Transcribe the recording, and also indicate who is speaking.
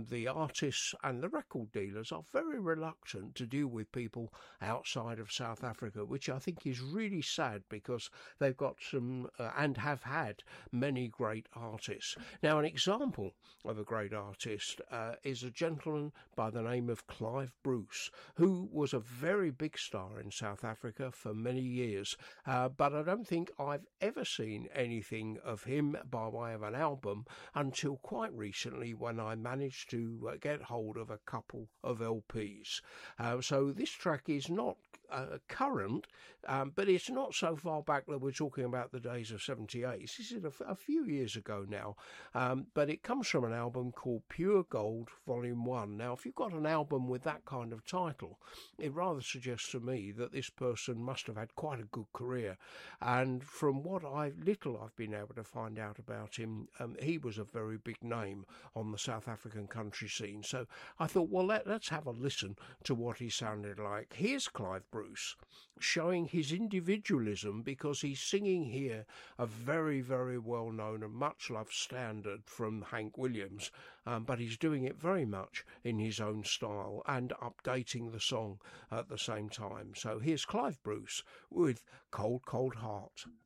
Speaker 1: the artists and the record dealers are very reluctant to deal with people outside of South Africa, which I think is really sad because they've got some and have had many great artists. Now, an example of a great artist is a gentleman by the name of Clive Bruce, who was a very big star in South Africa for many years, but I don't think I've ever seen anything of him by way of an album until quite recently when I managed to get hold of a couple of LPs. So this track is not current, but it's not so far back that we're talking about the days of 78. This is a few years ago now, but it comes from an album called Pure Gold Volume 1. Now, if you've got an album with that kind of title, it rather suggests to me that this person must have had quite a good career. And from what I've been able to find out about him, he was a very big name on the South African country scene. So I thought, well, let's have a listen to what he sounded like. Here's Clive Bruce showing his individualism because he's singing here a very, very well-known and much-loved standard from Hank Williams, but he's doing it very much in his own style and updating the song at the same time. So here's Clive Bruce with Cold, Cold Heart.